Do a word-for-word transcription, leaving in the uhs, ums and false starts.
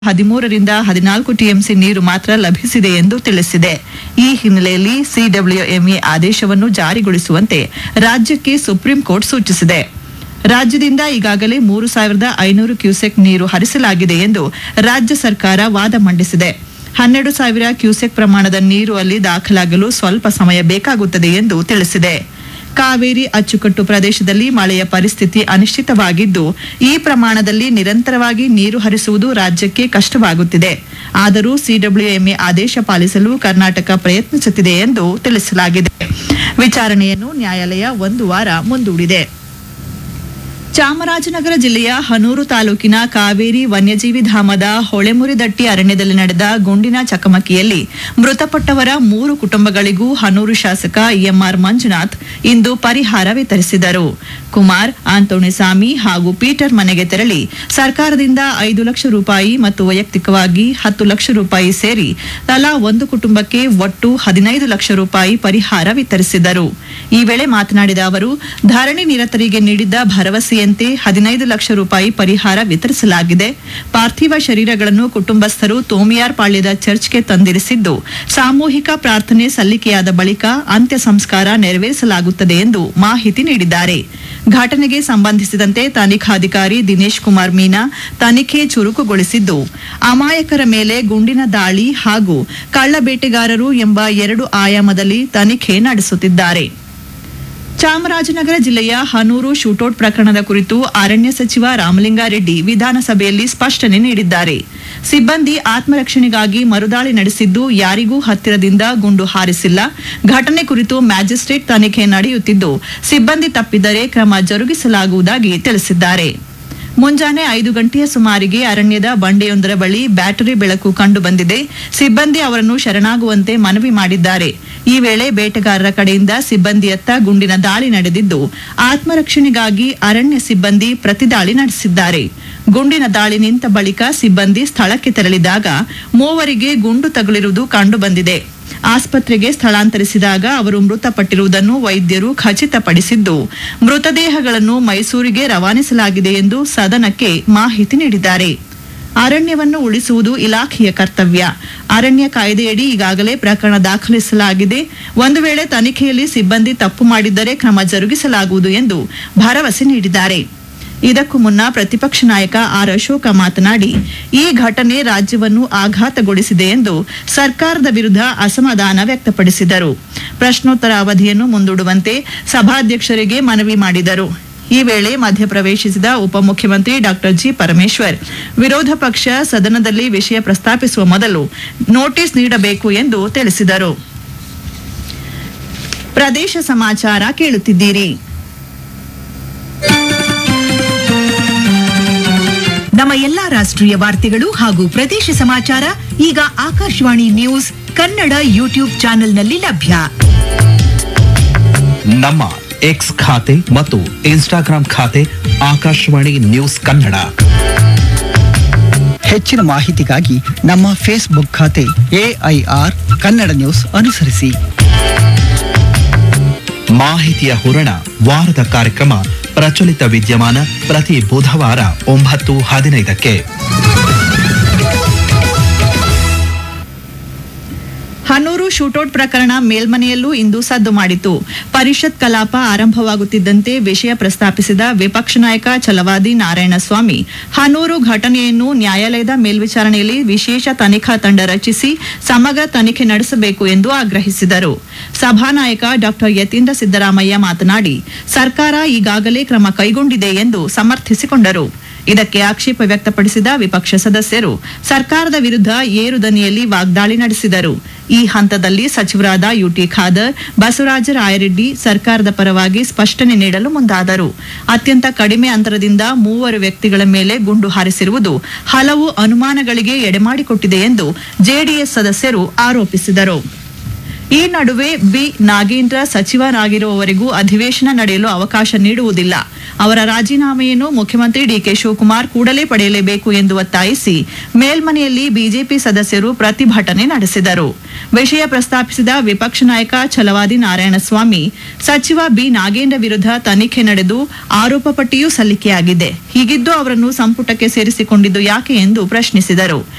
ಹದಿಮೂರರಿಂದ ಹದಿನಾಲ್ಕು ಟಿಎಂಸಿ ನೀರು ಮಾತ್ರ ಲಭಿಸಿದೆ ಎಂದು ತಿಳಿಸಿದೆ. ಈ ಹಿನ್ನೆಲೆಯಲ್ಲಿ ಸಿಡಬ್ಲ್ಯೂಎಂಎ ಆದೇಶವನ್ನು ಜಾರಿಗೊಳಿಸುವಂತೆ ರಾಜ್ಯಕ್ಕೆ ಸುಪ್ರೀಂ ಕೋರ್ಟ್ ಸೂಚಿಸಿದೆ. ರಾಜ್ಯದಿಂದ ಈಗಾಗಲೇ ಮೂರು ಸಾವಿರದ ಐನೂರು ಕ್ಯೂಸೆಕ್ ನೀರು ಹರಿಸಲಾಗಿದೆ ಎಂದು ರಾಜ್ಯ ಸರ್ಕಾರ ವಾದ ಮಂಡಿಸಿದೆ. ಹನ್ನೆರಡು ಸಾವಿರ ಕ್ಯೂಸೆಕ್ ಪ್ರಮಾಣದ ನೀರು ಅಲ್ಲಿ ದಾಖಲಾಗಲು ಸ್ವಲ್ಪ ಸಮಯ ಬೇಕಾಗುತ್ತದೆ ಎಂದು ತಿಳಿಸಿದೆ. ಕಾವೇರಿ ಅಚ್ಚುಕಟ್ಟು ಪ್ರದೇಶದಲ್ಲಿ ಮಳೆಯ ಪರಿಸ್ಥಿತಿ ಅನಿಶ್ಚಿತವಾಗಿದ್ದು, ಈ ಪ್ರಮಾಣದಲ್ಲಿ ನಿರಂತರವಾಗಿ ನೀರು ಹರಿಸುವುದು ರಾಜ್ಯಕ್ಕೆ ಕಷ್ಟವಾಗುತ್ತಿದೆ. ಆದರೂ ಸಿಡಬ್ಲ್ಯೂಎಂಎ ಆದೇಶ ಪಾಲಿಸಲು ಕರ್ನಾಟಕ ಪ್ರಯತ್ನಿಸುತ್ತಿದೆ ಎಂದು ತಿಳಿಸಲಾಗಿದೆ. ವಿಚಾರಣೆಯನ್ನು ನ್ಯಾಯಾಲಯ ಒಂದು ವಾರ ಮುಂದೂಡಿದೆ. ಚಾಮರಾಜನಗರ ಜಿಲ್ಲೆಯ ಹನೂರು ತಾಲೂಕಿನ ಕಾವೇರಿ ವನ್ಯಜೀವಿ ಧಾಮದ ಹೊಳೆಮುರಿದಟ್ಟಿ ಅರಣ್ಯದಲ್ಲಿ ನಡೆದ ಗುಂಡಿನ ಚಕಮಕಿಯಲ್ಲಿ ಮೃತಪಟ್ಟವರ ಮೂರು ಕುಟುಂಬಗಳಿಗೂ ಹನೂರು ಶಾಸಕ ಎಂಆರ್ ಮಂಜುನಾಥ್ ಇಂದು ಪರಿಹಾರ ವಿತರಿಸಿದರು. ಕುಮಾರ್, ಆಂತೋಣಿಸ್ವಾಮಿ ಹಾಗೂ ಪೀಟರ್ ಮನೆಗೆ ತೆರಳಿ ಸರ್ಕಾರದಿಂದ ಐದು ಲಕ್ಷ ರೂಪಾಯಿ ಮತ್ತು ವೈಯಕ್ತಿಕವಾಗಿ ಹತ್ತು ಲಕ್ಷ ರೂಪಾಯಿ ಸೇರಿ ತಲಾ ಒಂದು ಕುಟುಂಬಕ್ಕೆ ಒಟ್ಟು ಹದಿನೈದು ಲಕ್ಷ ರೂಪಾಯಿ ಪರಿಹಾರ ವಿತರಿಸಿದರು. ಈ ವೇಳೆ ಮಾತನಾಡಿದ ಅವರು, ಧರಣಿ ನಿರತರಿಗೆ ನೀಡಿದ್ದ ಭರವಸೆಯಂತೆ ಹದಿನೈದು ಲಕ್ಷ ರೂಪಾಯಿ ಪರಿಹಾರ ವಿತರಿಸಲಾಗಿದೆ. ಪಾರ್ಥಿವ ಶರೀರಗಳನ್ನು ಕುಟುಂಬಸ್ಥರು ತೋಮಿಯಾರ್ ಪಾಳ್ಯದ ಚರ್ಚ್ಗೆ ತಂದಿರಿಸಿದ್ದು, ಸಾಮೂಹಿಕ ಪ್ರಾರ್ಥನೆ ಸಲ್ಲಿಕೆಯಾದ ಬಳಿಕ ಅಂತ್ಯ ಸಂಸ್ಕಾರ ನೆರವೇರಿಸಲಾಗುತ್ತದೆ ಎಂದು ಮಾಹಿತಿ ನೀಡಿದ್ದಾರೆ. ಘಟನೆಗೆ ಸಂಬಂಧಿಸಿದಂತೆ ತನಿಖಾಧಿಕಾರಿ ದಿನೇಶ್ ಕುಮಾರ್ ಮೀನಾ ತನಿಖೆ ಚುರುಕುಗೊಳಿಸಿದ್ದು, ಅಮಾಯಕರ ಮೇಲೆ ಗುಂಡಿನ ದಾಳಿ ಹಾಗೂ ಕಳ್ಳ ಬೇಟೆಗಾರರು ಎಂಬ ಎರಡು ಆಯಾಮದಲ್ಲಿ ತನಿಖೆ ನಡೆಸುತ್ತಿದ್ದಾರೆ. ಚಾಮರಾಜನಗರ ಜಿಲ್ಲೆಯ ಹನೂರು ಶೂಟೌಟ್ ಪ್ರಕರಣದ ಕುರಿತು ಅರಣ್ಯ ಸಚಿವ ರಾಮಲಿಂಗಾರೆಡ್ಡಿ ವಿಧಾನಸಭೆಯಲ್ಲಿ ಸ್ಪಷ್ಟನೆ ನೀಡಿದ್ದಾರೆ. ಸಿಬ್ಬಂದಿ ಆತ್ಮರಕ್ಷಣೆಗಾಗಿ ಮರುದಾಳಿ ನಡೆಸಿದ್ದು, ಯಾರಿಗೂ ಹತ್ತಿರದಿಂದ ಗುಂಡು ಹಾರಿಸಿಲ್ಲ. ಘಟನೆ ಕುರಿತು ಮ್ಯಾಜಿಸ್ಟ್ರೇಟ್ ತನಿಖೆ ನಡೆಯುತ್ತಿದ್ದು, ಸಿಬ್ಬಂದಿ ತಪ್ಪಿದರೆ ಕ್ರಮ ಜರುಗಿಸಲಾಗುವುದಾಗಿ ತಿಳಿಸಿದ್ದಾರೆ. ಮುಂಜಾನೆ ಐದು ಗಂಟೆಯ ಸುಮಾರಿಗೆ ಅರಣ್ಯದ ಬಂಡೆಯೊಂದರ ಬಳಿ ಬ್ಯಾಟರಿ ಬೆಳಕು ಕಂಡು ಬಂದಿದೆ. ಸಿಬ್ಬಂದಿ ಅವರನ್ನು ಶರಣಾಗುವಂತೆ ಮನವಿ ಮಾಡಿದ್ದಾರೆ. ಈ ವೇಳೆ ಬೇಟೆಗಾರರ ಕಡೆಯಿಂದ ಸಿಬ್ಬಂದಿಯತ್ತ ಗುಂಡಿನ ದಾಳಿ ನಡೆದಿದ್ದು, ಆತ್ಮರಕ್ಷಣೆಗಾಗಿ ಅರಣ್ಯ ಸಿಬ್ಬಂದಿ ಪ್ರತಿದಾಳಿ ನಡೆಸಿದ್ದಾರೆ. ಗುಂಡಿನ ದಾಳಿ ನಿಂತ ಬಳಿಕ ಸಿಬ್ಬಂದಿ ಸ್ಥಳಕ್ಕೆ ತೆರಳಿದಾಗ ಮೂವರಿಗೆ ಗುಂಡು ತಗುಲಿರುವುದು ಕಂಡುಬಂದಿದೆ. ಆಸ್ಪತ್ರೆಗೆ ಸ್ಥಳಾಂತರಿಸಿದಾಗ ಅವರು ಮೃತಪಟ್ಟಿರುವುದನ್ನು ವೈದ್ಯರು ಖಚಿತಪಡಿಸಿದ್ದು, ಮೃತದೇಹಗಳನ್ನು ಮೈಸೂರಿಗೆ ರವಾನಿಸಲಾಗಿದೆ ಎಂದು ಸದನಕ್ಕೆ ಮಾಹಿತಿ ನೀಡಿದ್ದಾರೆ. ಅರಣ್ಯವನ್ನು ಉಳಿಸುವುದು ಇಲಾಖೆಯ ಕರ್ತವ್ಯ. ಅರಣ್ಯ ಕಾಯ್ದೆಯಡಿ ಈಗಾಗಲೇ ಪ್ರಕರಣ ದಾಖಲಿಸಲಾಗಿದೆ. ಒಂದು ವೇಳೆ ತನಿಖೆಯಲ್ಲಿ ಸಿಬ್ಬಂದಿ ತಪ್ಪು ಮಾಡಿದ್ದರೆ ಕ್ರಮ ಜರುಗಿಸಲಾಗುವುದು ಎಂದು ಭರವಸೆ ನೀಡಿದ್ದಾರೆ. ಇದಕ್ಕೂ ಮುನ್ನ ಪ್ರತಿಪಕ್ಷ ನಾಯಕ ಆರ್ ಅಶೋಕ ಮಾತನಾಡಿ, ಈ ಘಟನೆ ರಾಜ್ಯವನ್ನು ಆಘಾತಗೊಳಿಸಿದೆ ಎಂದು ಸರ್ಕಾರದ ವಿರುದ್ಧ ಅಸಮಾಧಾನ ವ್ಯಕ್ತಪಡಿಸಿದರು. ಪ್ರಶ್ನೋತ್ತರ ಅವಧಿಯನ್ನು ಮುಂದೂಡುವಂತೆ ಸಭಾಧ್ಯಕ್ಷರಿಗೆ ಮನವಿ ಮಾಡಿದರು. ಈ ವೇಳೆ ಮಧ್ಯಪ್ರವೇಶಿಸಿದ ಉಪಮುಖ್ಯಮಂತ್ರಿ ಡಾಕ್ಟರ್ ಜಿ ಪರಮೇಶ್ವರ್, ವಿರೋಧ ಪಕ್ಷ ಸದನದಲ್ಲಿ ವಿಷಯ ಪ್ರಸ್ತಾಪಿಸುವ ಮೊದಲು ನೋಟಿಸ್ ನೀಡಬೇಕು ಎಂದು ತಿಳಿಸಿದರು. ಪ್ರದೇಶ ಸಮಾಚಾರ ಕೇಳುತ್ತಿದ್ದೀರಿ. ನಮ್ಮ ಎಲ್ಲಾ ರಾಷ್ಟ್ರೀಯ ವಾರ್ತೆಗಳು ಹಾಗೂ ಪ್ರದೇಶ ಸಮಾಚಾರ ಈಗ ಆಕಾಶವಾಣಿ ನ್ಯೂಸ್ ಕನ್ನಡ ಯೂಟ್ಯೂಬ್ ಚಾನೆಲ್ನಲ್ಲಿ ಲಭ್ಯ. ನಮ್ಮ ಎಕ್ಸ್ ಖಾತೆ ಮತ್ತು ಇನ್ಸ್ಟಾಗ್ರಾಂ ಖಾತೆ ಆಕಾಶವಾಣಿ ನ್ಯೂಸ್ ಕನ್ನಡ. ಹೆಚ್ಚಿನ ಮಾಹಿತಿಗಾಗಿ ನಮ್ಮ ಫೇಸ್ಬುಕ್ ಖಾತೆ ಎಐಆರ್ ಕನ್ನಡ ನ್ಯೂಸ್ ಅನುಸರಿಸಿ. ಮಾಹಿತಿಯ ಹೂರಣ ವಾರದ ಕಾರ್ಯಕ್ರಮ ಪ್ರಚಲಿತ ವಿದ್ಯಮಾನ ಪ್ರತಿ ಬುಧವಾರ ಒಂಬತ್ತು ಹದಿನೈದಕ್ಕೆ. ಹನೂರು ಶೂಟೌಟ್ ಪ್ರಕರಣ ಮೇಲ್ಮನೆಯಲ್ಲೂ ಇಂದು ಸದ್ದು ಮಾಡಿತು. ಪರಿಷತ್ ಕಲಾಪ ಆರಂಭವಾಗುತ್ತಿದ್ದಂತೆ ವಿಷಯ ಪ್ರಸ್ತಾಪಿಸಿದ ವಿಪಕ್ಷ ನಾಯಕ ಛಲವಾದಿ ನಾರಾಯಣಸ್ವಾಮಿ, ಹನೂರು ಘಟನೆಯನ್ನು ನ್ಯಾಯಾಲಯದ ಮೇಲ್ವಿಚಾರಣೆಯಲ್ಲಿ ವಿಶೇಷ ತನಿಖಾ ತಂಡ ರಚಿಸಿ ಸಮಗ್ರ ತನಿಖೆ ನಡೆಸಬೇಕು ಎಂದು ಆಗ್ರಹಿಸಿದರು. ಸಭಾನಾಯಕ ಡಾಕ್ಟರ್ ಯತೀಂದ್ರ ಸಿದ್ದರಾಮಯ್ಯ ಮಾತನಾಡಿ, ಸರ್ಕಾರ ಈಗಾಗಲೇ ಕ್ರಮ ಕೈಗೊಂಡಿದೆ ಎಂದು ಸಮರ್ಥಿಸಿಕೊಂಡರು. ಇದಕ್ಕೆ ಆಕ್ಷೇಪ ವ್ಯಕ್ತಪಡಿಸಿದ ವಿಪಕ್ಷ ಸದಸ್ಯರು ಸರ್ಕಾರದ ವಿರುದ್ಧ ಏರು ದನಿಯಲ್ಲಿ ವಾಗ್ದಾಳಿ ನಡೆಸಿದರು. ಈ ಹಂತದಲ್ಲಿ ಸಚಿವರಾದ ಯುಟಿ ಖಾದರ್, ಬಸವರಾಜ ರಾಯರೆಡ್ಡಿ ಸರ್ಕಾರದ ಪರವಾಗಿ ಸ್ಪಷ್ಟನೆ ನೀಡಲು ಮುಂದಾದರು. ಅತ್ಯಂತ ಕಡಿಮೆ ಅಂತರದಿಂದ ಮೂವರು ವ್ಯಕ್ತಿಗಳ ಮೇಲೆ ಗುಂಡು ಹಾರಿಸಿರುವುದು ಹಲವು ಅನುಮಾನಗಳಿಗೆ ಎಡೆಮಾಡಿಕೊಟ್ಟಿದೆ ಎಂದು ಜೆಡಿಎಸ್ ಸದಸ್ಯರು ಆರೋಪಿಸಿದರು. ಈ ನಡುವೆ ಬಿ ನಾಗೇಂದ್ರ ಸಚಿವರಾಗಿರುವವರೆಗೂ ಅಧಿವೇಶನ ನಡೆಯಲು ಅವಕಾಶ ನೀಡುವುದಿಲ್ಲ. ಅವರ ರಾಜೀನಾಮೆಯನ್ನು ಮುಖ್ಯಮಂತ್ರಿ ಡಿಕೆ ಶಿವಕುಮಾರ್ ಕೂಡಲೇ ಪಡೆಯಲೇಬೇಕು ಎಂದು ಒತ್ತಾಯಿಸಿ ಮೇಲ್ಮನೆಯಲ್ಲಿ ಬಿಜೆಪಿ ಸದಸ್ಯರು ಪ್ರತಿಭಟನೆ ನಡೆಸಿದರು. ವಿಷಯ ಪ್ರಸ್ತಾಪಿಸಿದ ವಿಪಕ್ಷ ನಾಯಕ ಛಲವಾದಿ ನಾರಾಯಣಸ್ವಾಮಿ, ಸಚಿವ ಬಿ ನಾಗೇಂದ್ರ ವಿರುದ್ಧ ತನಿಖೆ ನಡೆದು ಆರೋಪ ಪಟ್ಟಿಯೂ ಸಲ್ಲಿಕೆಯಾಗಿದೆ. ಹೀಗಿದ್ದು ಅವರನ್ನು ಸಂಪುಟಕ್ಕೆ ಸೇರಿಸಿಕೊಂಡಿದ್ದು ಯಾಕೆ ಎಂದು ಪ್ರಶ್ನಿಸಿದರು.